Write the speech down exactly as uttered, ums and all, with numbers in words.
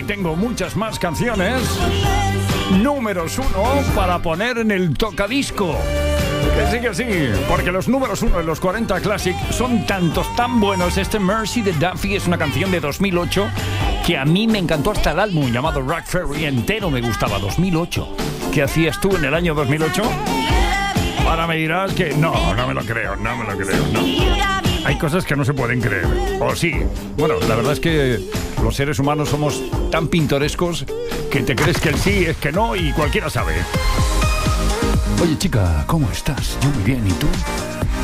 tengo muchas más canciones números uno para poner en el tocadisco. Que sí, que sí, porque los números uno de los cuarenta Classic son tantos, tan buenos. Este Mercy de Duffy es una canción de dos mil ocho que a mí me encantó, hasta el álbum llamado Rock Ferry entero me gustaba. Dos mil ocho. ¿Qué hacías tú en el año dos mil ocho? Ahora me dirás que no, no me lo creo, no me lo creo, no. Hay cosas que no se pueden creer, o sí. Bueno, la verdad es que los seres humanos somos tan pintorescos que te crees que el sí es que no y cualquiera sabe. Oye, chica, ¿cómo estás? Yo muy bien, ¿y tú?